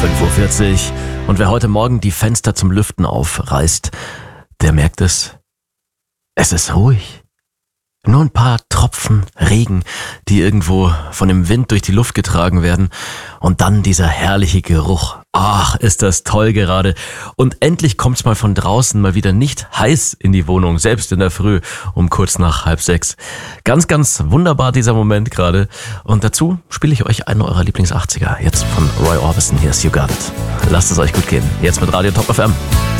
5:40 Uhr. Und wer heute Morgen die Fenster zum Lüften aufreißt, der merkt es. Es ist ruhig. Nur ein paar Tropfen Regen, die irgendwo von dem Wind durch die Luft getragen werden. Und dann dieser herrliche Geruch. Ach, ist das toll gerade. Und endlich kommt's mal von draußen mal wieder nicht heiß in die Wohnung, selbst in der Früh um kurz nach 5:30. Ganz, ganz wunderbar dieser Moment gerade. Und dazu spiele ich euch einen eurer Lieblings-80er. Jetzt von Roy Orbison. Hier ist You Got It. Lasst es euch gut gehen. Jetzt mit Radio Top FM.